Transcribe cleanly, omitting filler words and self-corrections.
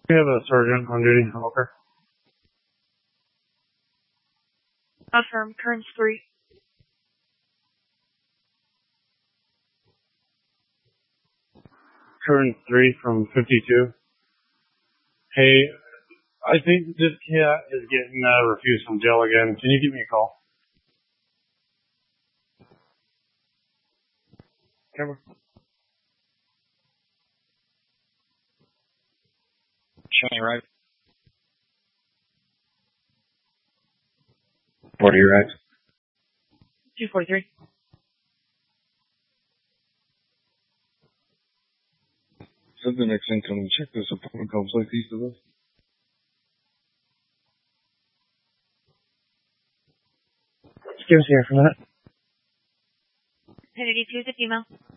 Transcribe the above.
We have a sergeant on duty. Walker. Affirm. Kearns 3. Kearns 3 from 52. Hey, I think this cat is getting refused from jail again. Can you give me a call? Camera. Showing right. 40 right. 243. Said the next incoming check this apartment complex east of us. Just give us here for a minute. Kennedy 2 is a female.